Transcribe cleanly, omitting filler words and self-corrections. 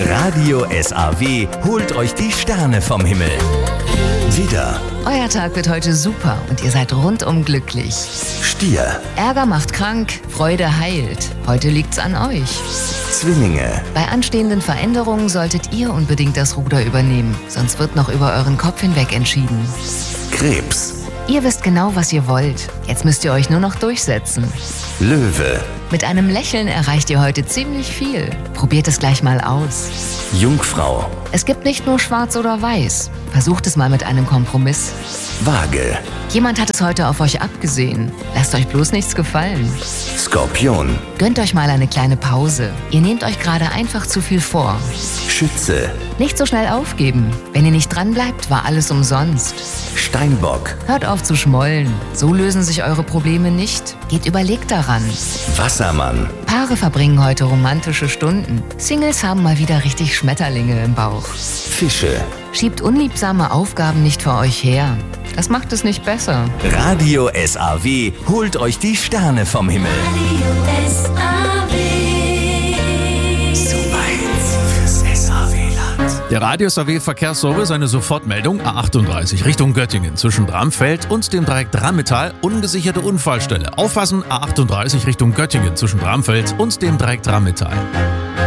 Radio SAW holt euch die Sterne vom Himmel. Widder, Euer Tag wird heute super und ihr seid rundum glücklich. Stier, Ärger macht krank, Freude heilt. Heute liegt's an euch. Zwillinge, Bei anstehenden Veränderungen solltet ihr unbedingt das Ruder übernehmen, sonst wird noch über euren Kopf hinweg entschieden. Krebs, Ihr wisst genau, was ihr wollt. Jetzt müsst ihr euch nur noch durchsetzen. Löwe, Mit einem Lächeln erreicht ihr heute ziemlich viel. Probiert es gleich mal aus. Jungfrau, Es gibt nicht nur schwarz oder weiß. Versucht es mal mit einem Kompromiss. Waage, Jemand hat es heute auf euch abgesehen. Lasst euch bloß nichts gefallen. Skorpion, Gönnt euch mal eine kleine Pause. Ihr nehmt euch gerade einfach zu viel vor. Schütze, Nicht so schnell aufgeben. Wenn ihr nicht dran bleibt, war alles umsonst. Steinbock, Hört auf zu schmollen. So lösen sich eure Probleme nicht. Geht überlegt daran. Wassermann, Paare verbringen heute romantische Stunden. Singles haben mal wieder richtig Schmetterlinge im Bauch. Fische. Schiebt unliebsame Aufgaben nicht vor euch her. Das macht es nicht besser. Radio SAW holt euch die Sterne vom Himmel. Soweit fürs SAW-Land. Der Radio SAW Verkehrsservice, eine Sofortmeldung, A38 Richtung Göttingen zwischen Bramfeld und dem Dreieck Drammetal, ungesicherte Unfallstelle. Aufpassen, A38 Richtung Göttingen zwischen Bramfeld und dem Dreieck Drammetal.